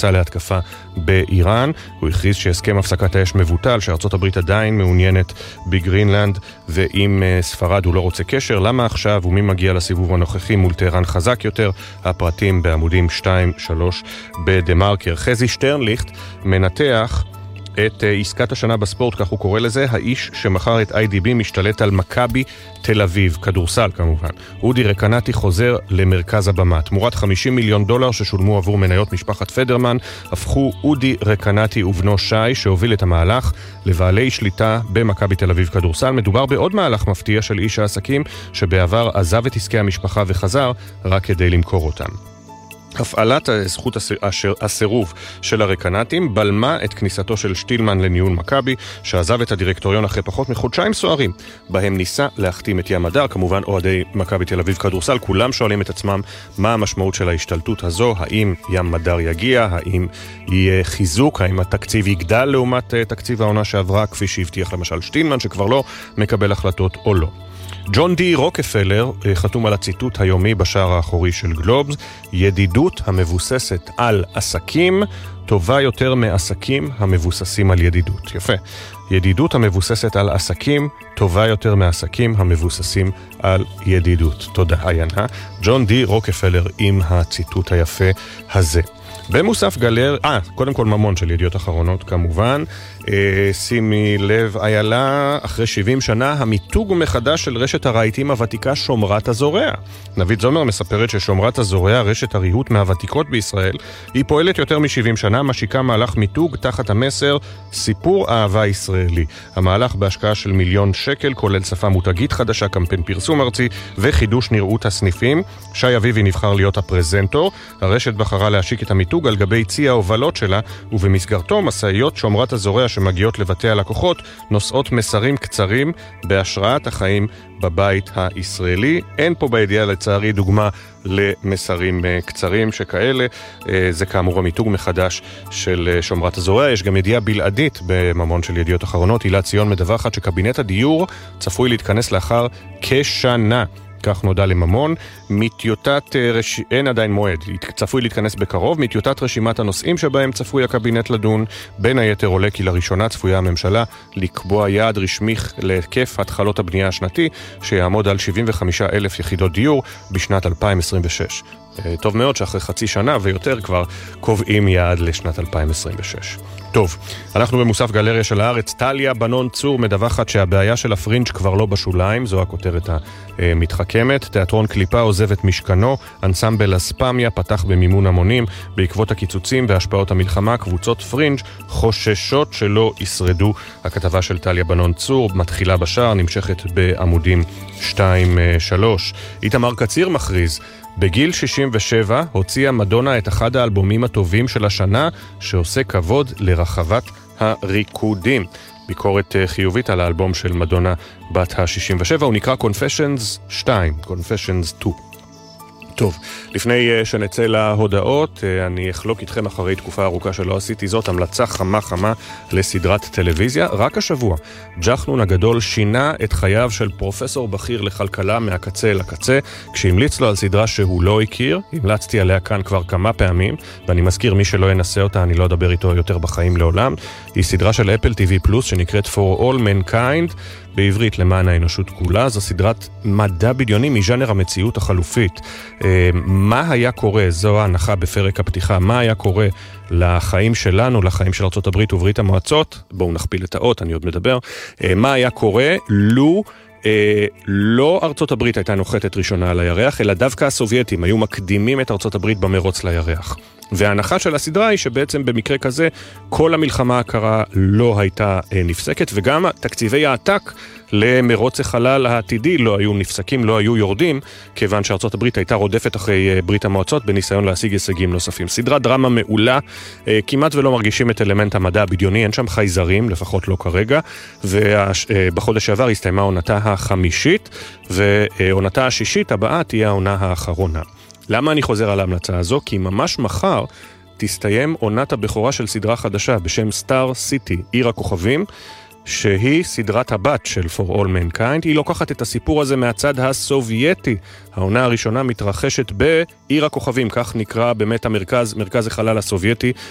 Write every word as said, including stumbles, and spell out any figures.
יצא להתקפה באיראן. הוא הכריז שהסכם הפסקת האש מבוטל, שארצות הברית עדיין מעוניינת בגרינלנד, ועם ספרד הוא לא רוצה קשר. למה עכשיו ומי מגיע לסיבוב הנוכחי מול טהרן חזק יותר? הפרטים בעמודים שתיים שלוש בדמרקר. חזי שטרנליכט מנתח את עסקת השנה בספורט, כך הוא קורא לזה, האיש שמחר את איי די בי משתלט על מכבי תל אביב, כדורסל כמובן. אודי רקנטי חוזר למרכז הבמה. תמורת חמישים מיליון דולר ששולמו עבור מניות משפחת פדרמן, הפכו אודי רקנטי ובנו שי, שהוביל את המהלך, לבעלי שליטה במכבי תל אביב כדורסל. מדובר בעוד מהלך מפתיע של איש העסקים, שבעבר עזב את עסקי המשפחה וחזר רק כדי למכור אותם. הפעלת זכות הסירוב של הרקנטים בלמה את כניסתו של שטילמן לניהול מכבי, שעזב את הדירקטוריון אחרי פחות מחודשיים סוערים, בהם ניסה להחתים את ים הדר. כמובן אוהדי מכבי תל אביב כדורסל כולם שואלים את עצמם מה המשמעות של ההשתלטות הזו, האם ים הדר יגיע, האם יהיה חיזוק, האם התקציב יגדל לעומת תקציב העונה שעברה, כפי שהבטיח למשל שטילמן שכבר לא מקבל החלטות או לא. ג'ון די רוקפלר חתום על הציטוט היומי בשער האחורי של גלובס: ידידות המבוססת על עסקים טובה יותר מעסקים המבוססים על ידידות. יפה. ידידות המבוססת על עסקים טובה יותר מעסקים המבוססים על ידידות. תודה, עיינה. ג'ון די רוקפלר עם הציטוט היפה הזה. במוסף גלר, אה, קודם כל ממון של ידיעות אחרונות כמובן. אה, שימי לב, איילה, אחרי שבעים שנה, המיתוג מחדש של רשת הרהיטים הוותיקה שומרת הזורע. נבית זומר מספרת ששומרת הזורע, רשת הריהוט מהוותיקות בישראל, היא פועלת יותר מ-שבעים שנה, משיקה מהלך מיתוג תחת המסר סיפור אהבה ישראלי. המהלך בהשקעה של מיליון שקל, כולל שפה מותגית חדשה, קמפיין פרסום ארצי וחידוש נראות הסניפים. שי אביבי נבחר להיות הפרזנטור. הרשת בחרה להשיק את המיתוג על גבי צי ההובלות שלה, ובמסגרתו מסעיות שומרת הזורע שמגיעות לבתי הלקוחות נושאות מסרים קצרים בהשראת החיים בבית הישראלי. אין פה בידיעה לצערי דוגמה למסרים קצרים שכאלה. זה כאמור המיתוג מחדש של שומרת הזורע. יש גם ידיעה בלעדית בממון של ידיעות אחרונות. הילה ציון מדווחת שקבינט הדיור צפוי להתכנס לאחר כשנה, כך נודע לממון. מטיוטת, רש... אין עדיין מועד, צפוי להתכנס בקרוב. מטיוטת רשימת הנושאים שבהם צפוי הקבינט לדון, בין היתר עולה כי לראשונה צפויה הממשלה לקבוע יעד רשמי להיקף התחלות הבנייה השנתי, שיעמוד על שבעים וחמישה אלף יחידות דיור בשנת אלפיים עשרים ושש. טוב מאוד שאחרי חצי שנה ויותר כבר קובעים יעד לשנת אלפיים עשרים ושש. טוב, אנחנו במוסף גלריה של הארץ. טליה בנון צור מדווחת שהבעיה של הפרינג' כבר לא בשוליים, זו הכותרת המתחכמת. תיאטרון קליפה עוזב את משכנו, אנסמבל אספמיה פתח במימון המונים. בעקבות הקיצוצים והשפעות המלחמה, קבוצות פרינג' חוששות שלא ישרדו. הכתבה של טליה בנון צור מתחילה בשער, נמשכת בעמודים שתיים שלוש. איתמר קציר מכריז, בגיל שישים ושבע הוציאה מדונה את אחד האלבומים הטובים של השנה, שעושה כבוד לרחבת הריקודים. ביקורת חיובית על האלבום של מדונה בת ה-שישים ושבע, הוא נקרא Confessions שתיים, Confessions שתיים. טוב, לפני שנצא להודעות, אני אחלוק איתכם אחרי תקופה ארוכה שלא עשיתי זאת, המלצה חמה חמה לסדרת טלוויזיה. רק השבוע, ג'חנון הגדול שינה את חייו של פרופסור בכיר לכלכלה מהקצה לקצה, כשהמליץ לו על סדרה שהוא לא הכיר. המלצתי עליה כאן כבר כמה פעמים, ואני מזכיר, מי שלא ינסה אותה, אני לא אדבר איתו יותר בחיים לעולם. היא סדרה של אפל טי וי פלוס, שנקראת For All Mankind, בעברית למען האנושות כולה. זו סדרת מדע בדיוני מז'אנר המציאות החלופית. מה היה קורה, זו ההנחה בפרק הפתיחה, מה היה קורה לחיים שלנו, לחיים של ארצות הברית וברית המועצות, בואו נכפיל את האות, אני עוד מדבר, מה היה קורה לו אה, לא ארצות הברית הייתה נוחתת ראשונה על הירח, אלא דווקא הסובייטים היו מקדימים את ארצות הברית במרוץ לירח. וההנחה של הסדרה היא שבעצם במקרה כזה כל המלחמה הקרה לא הייתה אה, נפסקת, וגם תקציבי העתק למרוץ החלל העתידי לא היו נפסקים, לא היו יורדים, כיוון שארצות הברית הייתה רודפת אחרי אה, ברית המועצות בניסיון להשיג הישגים נוספים. סדרת דרמה מעולה, אה, כמעט ולא מרגישים את אלמנט המדע הבדיוני, אין שם חייזרים, לפחות לא כרגע, ובחודש שעבר הסתיימה עונתה החמישית, ועונתה השישית הבאה תהיה העונה האחרונה. למה אני חוזר על ההמלצה הזו? כי ממש מחר תסתיים עונת הבכורה של סדרה חדשה בשם סטאר סיטי, עיר הכוכבים, שהיא סדרת הבת של For All Mankind. היא לוקחת את הסיפור הזה מהצד הסובייטי. העונה הראשונה מתרחשת בעיר הכוכבים, כך נקרא באמת המרכז, מרכז החלל הסובייטי,